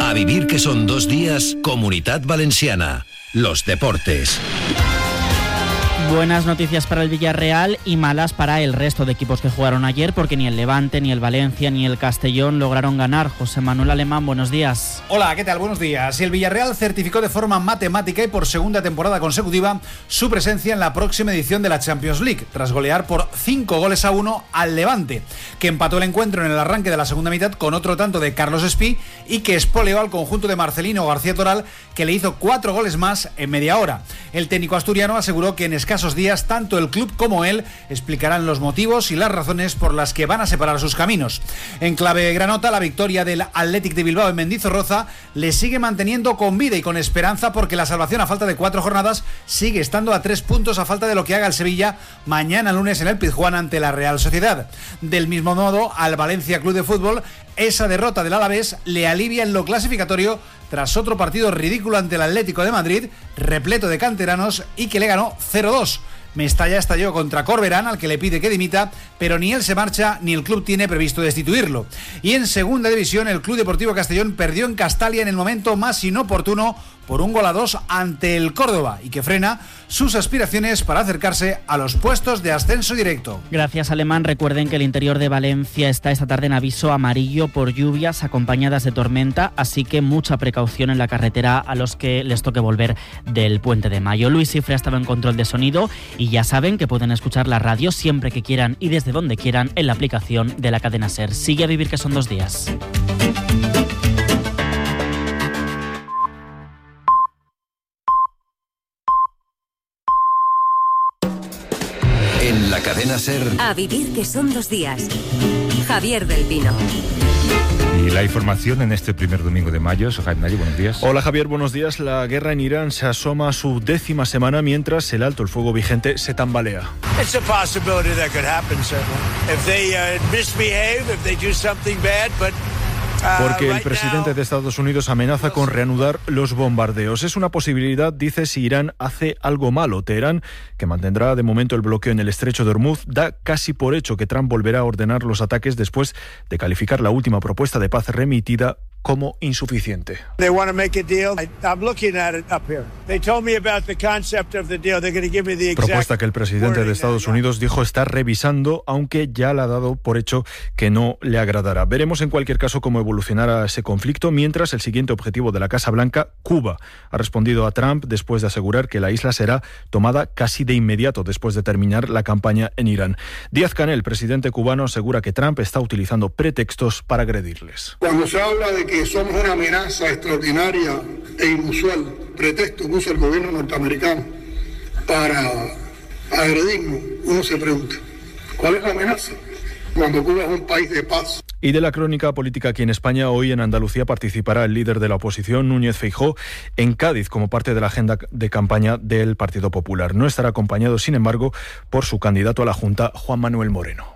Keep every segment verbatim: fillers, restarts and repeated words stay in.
A vivir que son dos días, Comunitat Valenciana. Los deportes. Buenas noticias para el Villarreal y malas para el resto de equipos que jugaron ayer, porque ni el Levante, ni el Valencia, ni el Castellón lograron ganar. José Manuel Alemán, buenos días. Hola, ¿qué tal? Buenos días. El Villarreal certificó de forma matemática y por segunda temporada consecutiva su presencia en la próxima edición de la Champions League, tras golear por cinco goles a uno al Levante, que empató el encuentro en el arranque de la segunda mitad con otro tanto de Carlos Espí y que espoleó al conjunto de Marcelino García Toral, que le hizo cuatro goles más en media hora. El técnico asturiano aseguró que en escasos días tanto el club como él explicarán los motivos y las razones por las que van a separar sus caminos. En clave granota, la victoria del Athletic de Bilbao en Mendizorroza le sigue manteniendo con vida y con esperanza, porque la salvación a falta de cuatro jornadas sigue estando a tres puntos a falta de lo que haga el Sevilla mañana lunes en el Pizjuán ante la Real Sociedad. Del mismo modo, al Valencia Club de Fútbol, esa derrota del Alavés le alivia en lo clasificatorio tras otro partido ridículo ante el Atlético de Madrid, repleto de canteranos y que le ganó cero dos. Mestalla estalló contra Corberán, al que le pide que dimita, pero ni él se marcha ni el club tiene previsto destituirlo. Y en segunda división, el Club Deportivo Castellón perdió en Castalia en el momento más inoportuno por un gol a dos ante el Córdoba, y que frena sus aspiraciones para acercarse a los puestos de ascenso directo. Gracias, Alemán. Recuerden que el interior de Valencia está esta tarde en aviso amarillo por lluvias acompañadas de tormenta, así que mucha precaución en la carretera a los que les toque volver del Puente de Mayo. Luis Cifre ha estado en control de sonido y ya saben que pueden escuchar la radio siempre que quieran y desde donde quieran en la aplicación de la cadena SER. Sigue a vivir que son dos días. En la cadena SER. A vivir que son dos días. Javier del Pino. Y la información en este primer domingo de mayo. Sohaib Nayi, buenos días. Hola Javier, buenos días. La guerra en Irán se asoma a su décima semana mientras el alto el fuego vigente se tambalea. It's a possibility that could happen, certainly. If they uh, misbehave, if they do something bad, but Porque el presidente de Estados Unidos amenaza con reanudar los bombardeos. Es una posibilidad, dice, si Irán hace algo malo. Teherán, que mantendrá de momento el bloqueo en el estrecho de Hormuz, da casi por hecho que Trump volverá a ordenar los ataques después de calificar la última propuesta de paz remitida como insuficiente. Propuesta que el presidente de Estados Unidos dijo estar revisando, aunque ya le ha dado por hecho que no le agradará. Veremos en cualquier caso cómo evolucionará ese conflicto, mientras el siguiente objetivo de la Casa Blanca, Cuba, ha respondido a Trump después de asegurar que la isla será tomada casi de inmediato después de terminar la campaña en Irán. Díaz-Canel, presidente cubano, asegura que Trump está utilizando pretextos para agredirles. Cuando se habla de que somos una amenaza extraordinaria e inusual, pretexto que usa el gobierno norteamericano para agredirnos, uno se pregunta, ¿cuál es la amenaza? Cuando Cuba es un país de paz. Y de la crónica política aquí en España, hoy en Andalucía participará el líder de la oposición, Núñez Feijóo, en Cádiz como parte de la agenda de campaña del Partido Popular. No estará acompañado, sin embargo, por su candidato a la Junta, Juan Manuel Moreno.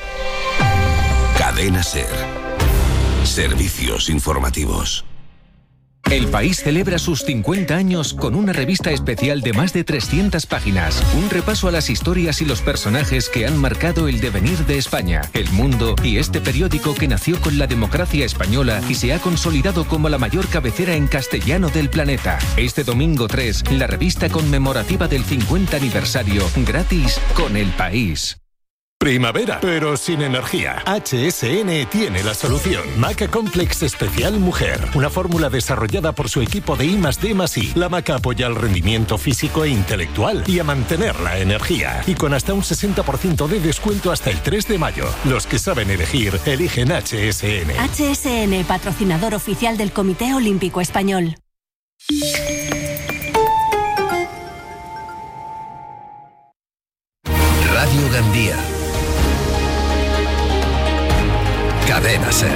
Cadena SER. Servicios informativos. El País celebra sus cincuenta años con una revista especial de más de trescientas páginas. Un repaso a las historias y los personajes que han marcado el devenir de España, el mundo y este periódico que nació con la democracia española y se ha consolidado como la mayor cabecera en castellano del planeta. Este domingo tres, la revista conmemorativa del cincuenta aniversario, gratis con El País. Primavera, pero sin energía. H S N tiene la solución. Maca Complex Especial Mujer. Una fórmula desarrollada por su equipo de I más D más I. La maca apoya el rendimiento físico e intelectual y a mantener la energía. Y con hasta un sesenta por ciento de descuento hasta el tres de mayo. Los que saben elegir, eligen H S N. H S N, patrocinador oficial del Comité Olímpico Español. Radio Gandía. Cadena SER.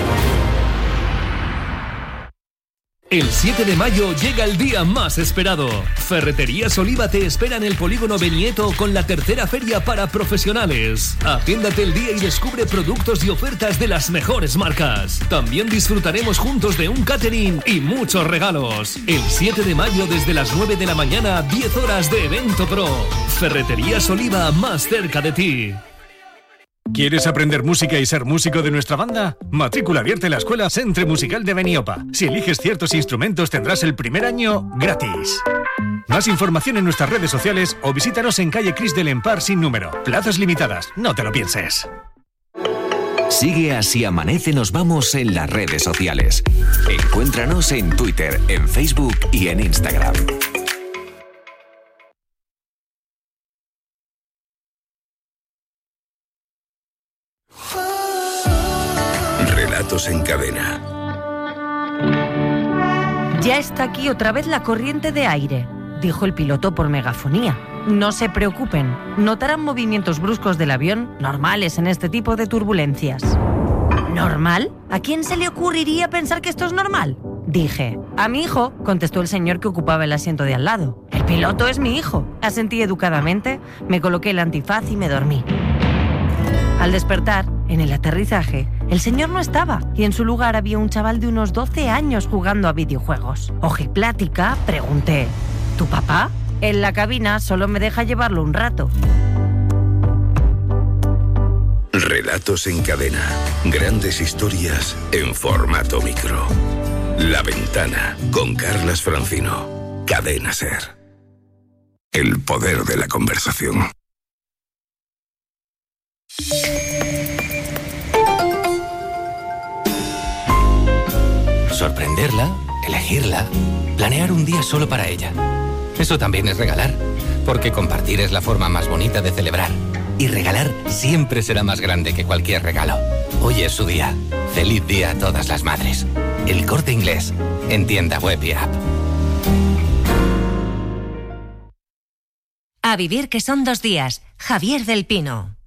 El siete de mayo llega el día más esperado. Ferreterías Oliva te espera en el Polígono Benieto con la tercera feria para profesionales. Agéndate el día y descubre productos y ofertas de las mejores marcas. También disfrutaremos juntos de un catering y muchos regalos. El siete de mayo desde las nueve de la mañana, diez horas de evento pro. Ferreterías Oliva, más cerca de ti. ¿Quieres aprender música y ser músico de nuestra banda? Matrícula abierta en la Escuela Centre Musical de Beniopa. Si eliges ciertos instrumentos tendrás el primer año gratis. Más información en nuestras redes sociales o visítanos en calle Cris del Empar sin número. Plazas limitadas, no te lo pienses. Sigue Así Amanece Nos Vamos en las redes sociales. Encuéntranos en Twitter, en Facebook y en Instagram. Relatos en cadena. Ya está aquí otra vez la corriente de aire, dijo el piloto por megafonía. No se preocupen, notarán movimientos bruscos del avión normales en este tipo de turbulencias. ¿Normal? ¿A quién se le ocurriría pensar que esto es normal? Dije. A mi hijo, contestó el señor que ocupaba el asiento de al lado. El piloto es mi hijo. Asentí educadamente, me coloqué el antifaz y me dormí. Al despertar, en el aterrizaje, el señor no estaba y en su lugar había un chaval de unos doce años jugando a videojuegos. Ojiplática, pregunté, ¿tu papá? En la cabina solo me deja llevarlo un rato. Relatos en cadena. Grandes historias en formato micro. La Ventana con Carlas Francino. Cadena SER. El poder de la conversación. Sorprenderla, elegirla, planear un día solo para ella. Eso también es regalar, porque compartir es la forma más bonita de celebrar. Y regalar siempre será más grande que cualquier regalo. Hoy es su día. Feliz día a todas las madres. El Corte Inglés, en tienda web y app. A vivir que son dos días. Javier del Pino.